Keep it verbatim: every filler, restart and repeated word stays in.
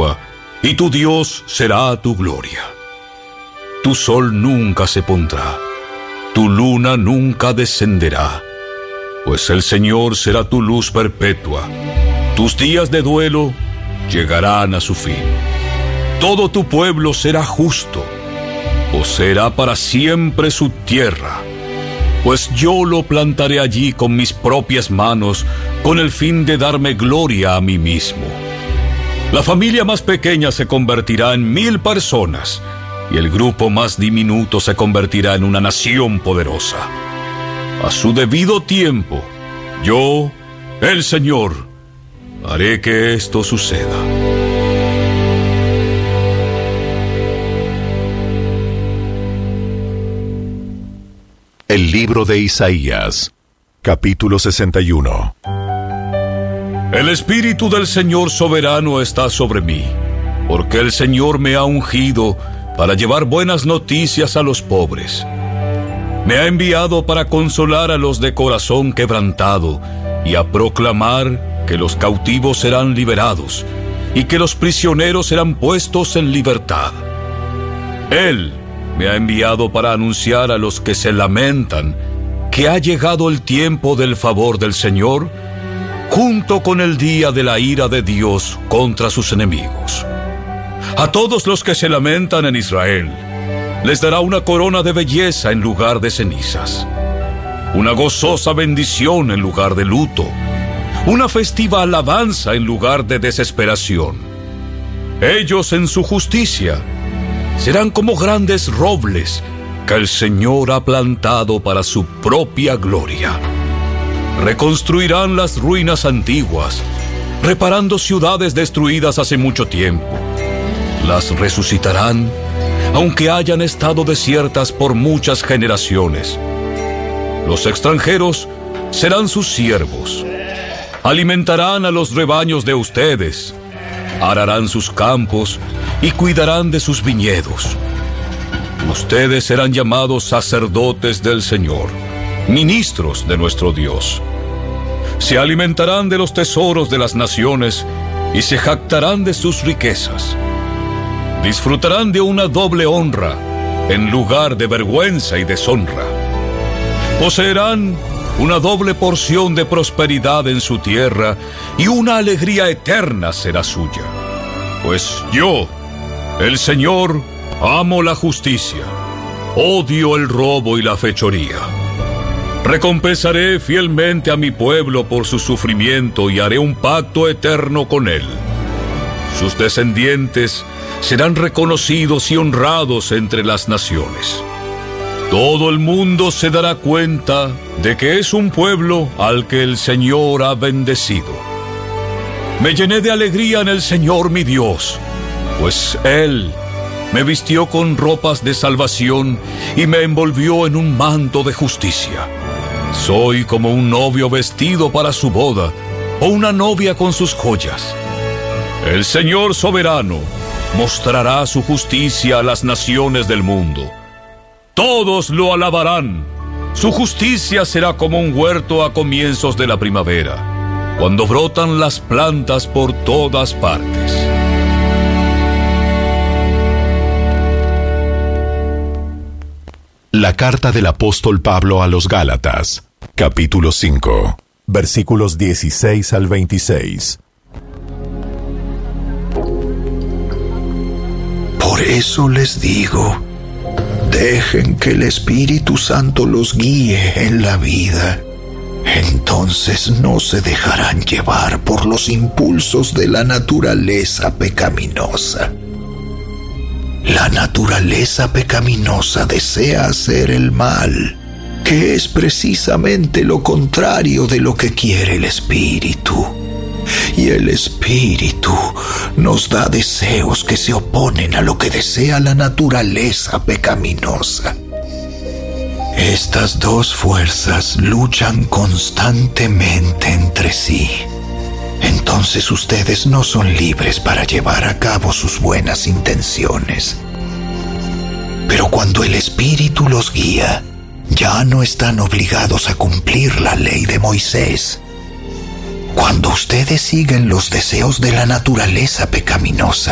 perpetua, y tu Dios será tu gloria. Tu sol nunca se pondrá, tu luna nunca descenderá, pues el Señor será tu luz perpetua. Tus días de duelo llegarán a su fin. Todo tu pueblo será justo, poseerá para siempre su tierra, pues yo lo plantaré allí con mis propias manos, con el fin de darme gloria a mí mismo. La familia más pequeña se convertirá en mil personas, y el grupo más diminuto se convertirá en una nación poderosa. A su debido tiempo, yo, el Señor, haré que esto suceda. El libro de Isaías, capítulo sesenta y uno. El Espíritu del Señor soberano está sobre mí, porque el Señor me ha ungido para llevar buenas noticias a los pobres. Me ha enviado para consolar a los de corazón quebrantado y a proclamar que los cautivos serán liberados y que los prisioneros serán puestos en libertad. Él me ha enviado para anunciar a los que se lamentan que ha llegado el tiempo del favor del Señor, junto con el día de la ira de Dios contra sus enemigos. A todos los que se lamentan en Israel, les dará una corona de belleza en lugar de cenizas, una gozosa bendición en lugar de luto, una festiva alabanza en lugar de desesperación. Ellos en su justicia serán como grandes robles que el Señor ha plantado para su propia gloria. Reconstruirán las ruinas antiguas, reparando ciudades destruidas hace mucho tiempo. Las resucitarán, aunque hayan estado desiertas por muchas generaciones. Los extranjeros serán sus siervos. Alimentarán a los rebaños de ustedes, ararán sus campos y cuidarán de sus viñedos. Ustedes serán llamados sacerdotes del Señor, ministros de nuestro Dios. Se alimentarán de los tesoros de las naciones y se jactarán de sus riquezas. Disfrutarán de una doble honra en lugar de vergüenza y deshonra. Poseerán una doble porción de prosperidad en su tierra y una alegría eterna será suya. Pues yo, el Señor, amo la justicia, odio el robo y la fechoría. Recompensaré fielmente a mi pueblo por su sufrimiento y haré un pacto eterno con él. Sus descendientes serán reconocidos y honrados entre las naciones. Todo el mundo se dará cuenta de que es un pueblo al que el Señor ha bendecido. Me llené de alegría en el Señor mi Dios, pues Él me vistió con ropas de salvación y me envolvió en un manto de justicia. Soy como un novio vestido para su boda, o una novia con sus joyas. El Señor soberano mostrará su justicia a las naciones del mundo. Todos lo alabarán. Su justicia será como un huerto a comienzos de la primavera, cuando brotan las plantas por todas partes. La carta del apóstol Pablo a los Gálatas, capítulo cinco, versículos dieciséis al veintiséis. Por eso les digo, dejen que el Espíritu Santo los guíe en la vida. Entonces no se dejarán llevar por los impulsos de la naturaleza pecaminosa. La naturaleza pecaminosa desea hacer el mal, que es precisamente lo contrario de lo que quiere el Espíritu. Y el Espíritu nos da deseos que se oponen a lo que desea la naturaleza pecaminosa. Estas dos fuerzas luchan constantemente entre sí. Entonces ustedes no son libres para llevar a cabo sus buenas intenciones. Pero cuando el Espíritu los guía, ya no están obligados a cumplir la ley de Moisés. Cuando ustedes siguen los deseos de la naturaleza pecaminosa,